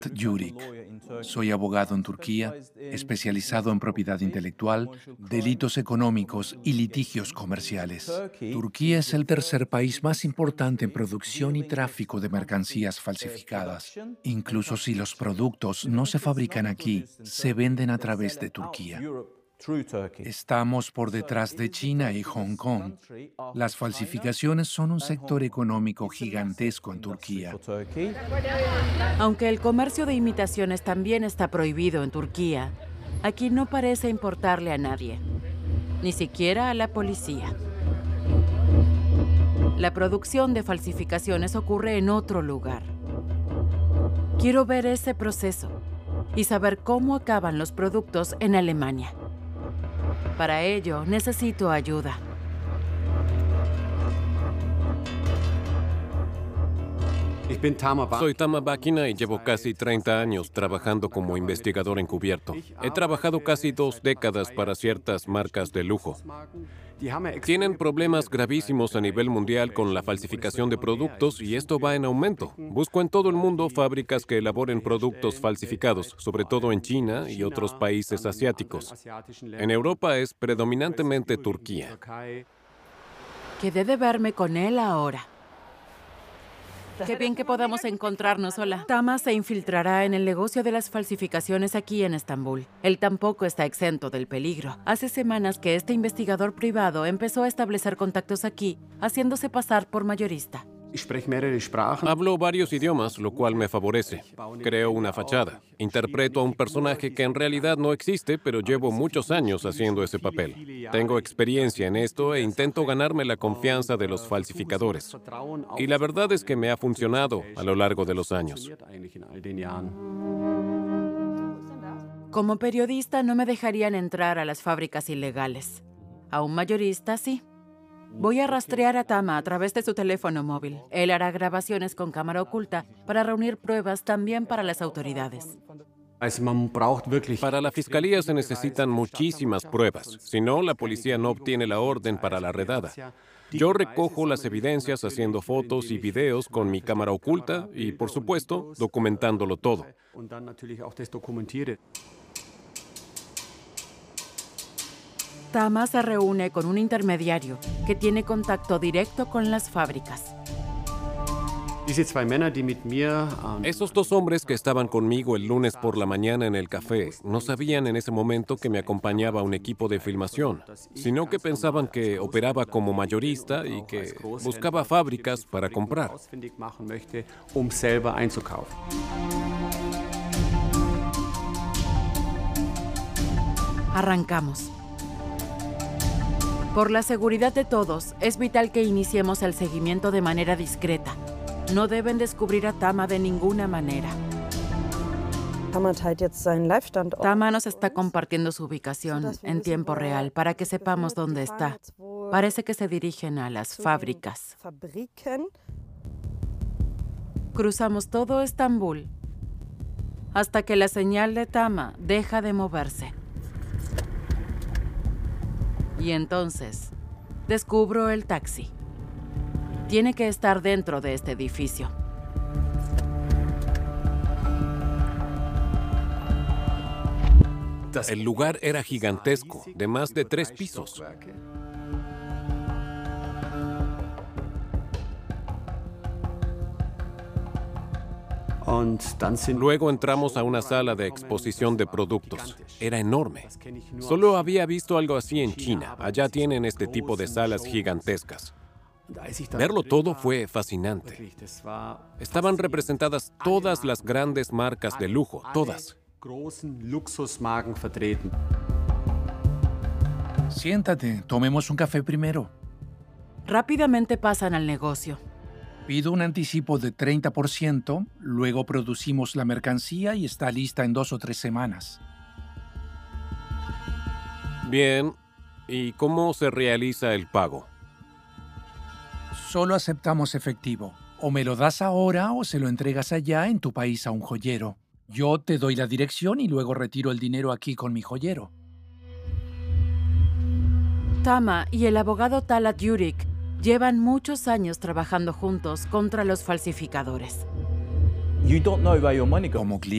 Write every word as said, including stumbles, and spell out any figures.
Yurik. Soy abogado en Turquía, especializado en propiedad intelectual, delitos económicos y litigios comerciales. Turquía es el tercer país más importante en producción y tráfico de mercancías falsificadas. Incluso si los productos no se fabrican aquí, se venden a través de Turquía. Estamos por detrás de China y Hong Kong. Las falsificaciones son un sector económico gigantesco en Turquía. Aunque el comercio de imitaciones también está prohibido en Turquía, aquí no parece importarle a nadie, ni siquiera a la policía. La producción de falsificaciones ocurre en otro lugar. Quiero ver ese proceso y saber cómo acaban los productos en Alemania. Para ello, necesito ayuda. Soy Tama Bakina y llevo casi treinta años trabajando como investigador encubierto. He trabajado casi dos décadas para ciertas marcas de lujo. Tienen problemas gravísimos a nivel mundial con la falsificación de productos y esto va en aumento. Busco en todo el mundo fábricas que elaboren productos falsificados, sobre todo en China y otros países asiáticos. En Europa es predominantemente Turquía. Quedé de verme con él ahora. Qué bien que podamos encontrarnos, hola. Tama se infiltrará en el negocio de las falsificaciones aquí en Estambul. Él tampoco está exento del peligro. Hace semanas que este investigador privado empezó a establecer contactos aquí, haciéndose pasar por mayorista. Hablo varios idiomas, lo cual me favorece. Creo una fachada. Interpreto a un personaje que en realidad no existe, pero llevo muchos años haciendo ese papel. Tengo experiencia en esto e intento ganarme la confianza de los falsificadores. Y la verdad es que me ha funcionado a lo largo de los años. Como periodista no me dejarían entrar a las fábricas ilegales. A un mayorista sí. Voy a rastrear a Tama a través de su teléfono móvil. Él hará grabaciones con cámara oculta para reunir pruebas también para las autoridades. Para la fiscalía se necesitan muchísimas pruebas. Si no, la policía no obtiene la orden para la redada. Yo recojo las evidencias haciendo fotos y videos con mi cámara oculta y, por supuesto, documentándolo todo. Tama se reúne con un intermediario que tiene contacto directo con las fábricas. Esos dos hombres que estaban conmigo el lunes por la mañana en el café no sabían en ese momento que me acompañaba un equipo de filmación, sino que pensaban que operaba como mayorista y que buscaba fábricas para comprar. Arrancamos. Por la seguridad de todos, es vital que iniciemos el seguimiento de manera discreta. No deben descubrir a Tama de ninguna manera. Tama nos está compartiendo su ubicación en tiempo real para que sepamos dónde está. Parece que se dirigen a las fábricas. Cruzamos todo Estambul hasta que la señal de Tama deja de moverse. Y entonces, descubro el taxi. Tiene que estar dentro de este edificio. El lugar era gigantesco, de más de tres pisos. Luego entramos a una sala de exposición de productos. Era enorme. Solo había visto algo así en China. Allá tienen este tipo de salas gigantescas. Verlo todo fue fascinante. Estaban representadas todas las grandes marcas de lujo, todas. Siéntate, tomemos un café primero. Rápidamente pasan al negocio. Pido un anticipo de treinta por ciento, luego producimos la mercancía y está lista en dos o tres semanas. Bien, ¿y cómo se realiza el pago? Solo aceptamos efectivo. O me lo das ahora o se lo entregas allá en tu país a un joyero. Yo te doy la dirección y luego retiro el dinero aquí con mi joyero. Tama y el abogado Talat Yurik llevan muchos años trabajando juntos contra los falsificadores. Como cliente